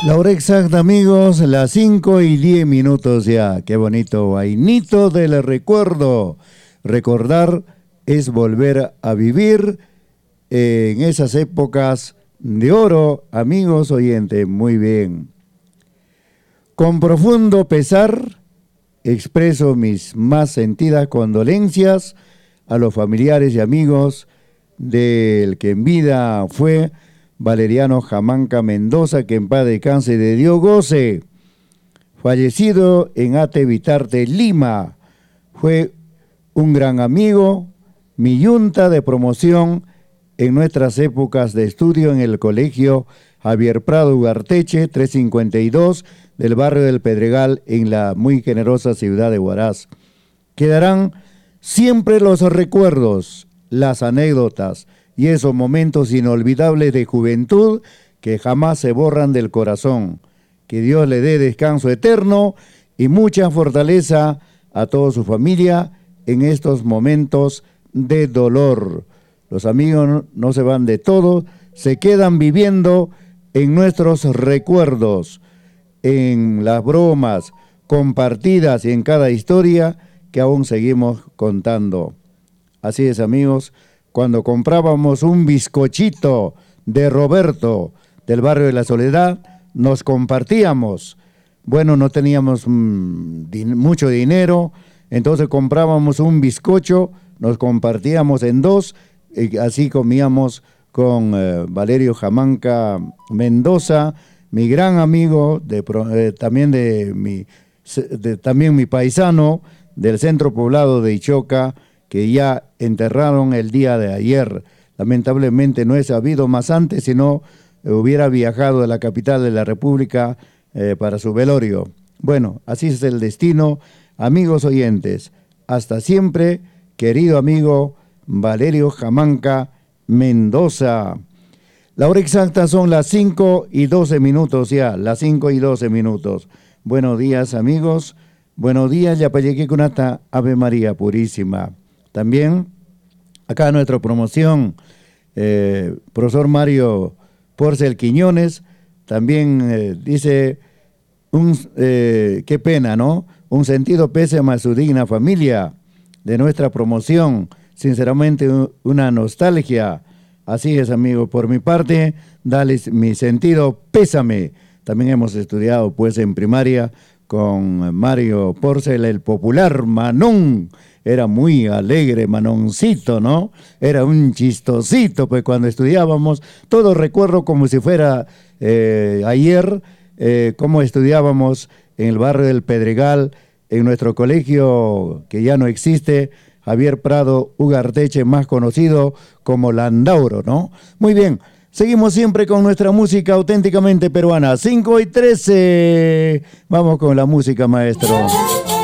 La hora exacta, amigos, las 5:10 ya. Qué bonito, vainito del recuerdo. Recordar es volver a vivir en esas épocas de oro, amigos oyentes. Muy bien. Con profundo pesar, expreso mis más sentidas condolencias a los familiares y amigos del que en vida fue Valeriano Jamanca Mendoza, que en paz descanse y de Dios goce, fallecido en Ate Vitarte, Lima. Fue un gran amigo, mi yunta de promoción en nuestras épocas de estudio en el colegio Javier Prado Ugarteche, 352, del barrio del Pedregal, en la muy generosa ciudad de Huaraz. Quedarán siempre los recuerdos, las anécdotas y esos momentos inolvidables de juventud que jamás se borran del corazón. Que Dios le dé descanso eterno y mucha fortaleza a toda su familia en estos momentos de dolor. Los amigos no se van de todo, se quedan viviendo en nuestros recuerdos, en las bromas compartidas y en cada historia que aún seguimos contando. Así es, amigos, cuando comprábamos un bizcochito de Roberto del barrio de la Soledad, nos compartíamos. Bueno, no teníamos mucho dinero, entonces comprábamos un bizcocho, nos compartíamos en dos, y así comíamos con Valerio Jamanca Mendoza, mi gran amigo, también mi paisano del centro poblado de Ichoca, que ya enterraron el día de ayer. Lamentablemente no he sabido más antes, si no hubiera viajado a la capital de la República para su velorio. Bueno, así es el destino, amigos oyentes. Hasta siempre, querido amigo Valerio Jamanca Mendoza. La hora exacta son las 5:12 ya, las 5:12. Buenos días, amigos. Buenos días, Yapayeque Kunata, Ave María Purísima. También, acá nuestra promoción, profesor Mario Porcel Quiñones, también dice, qué pena, ¿no? Un sentido pésame a su digna familia de nuestra promoción, sinceramente una nostalgia. Así es, amigo, por mi parte, dale mi sentido pésame. También hemos estudiado, pues, en primaria con Mario Porcel, el popular Manón. Era muy alegre, Manoncito, ¿no? Era un chistosito, pues cuando estudiábamos, todo recuerdo como si fuera ayer, cómo estudiábamos en el barrio del Pedregal, en nuestro colegio que ya no existe, Javier Prado Ugarteche, más conocido como Landauro, ¿no? Muy bien, seguimos siempre con nuestra música auténticamente peruana, 5:13. Vamos con la música, maestro.